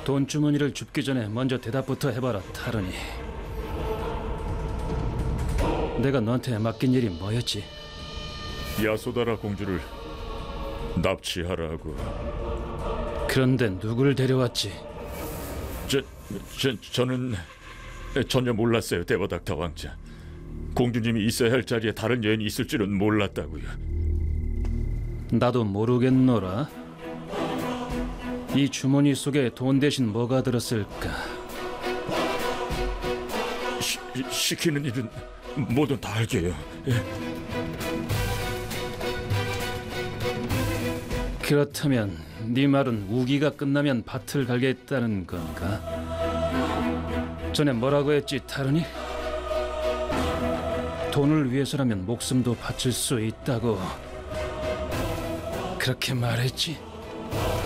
돈 주머니를 줍기 전에 먼저 대답부터 해봐라, 타르니. 내가 너한테 맡긴 일이 뭐였지? 야소다라 공주를 납치하라고. 그런데 누굴 데려왔지? 저는 전혀 몰랐어요, 데바닥타 왕자. 공주님이 있어야 할 자리에 다른 여인이 있을 줄은 몰랐다고요. 나도 모르겠노라. 이 주머니 속에 돈 대신 뭐가 들었을까? 시키는 일은 뭐든 다 할게요. 예. 그렇다면 네 말은 우기가 끝나면 밭을 갈겠다는 건가? 전에 뭐라고 했지, 타르니? 돈을 위해서라면 목숨도 바칠 수 있다고 그렇게 말했지?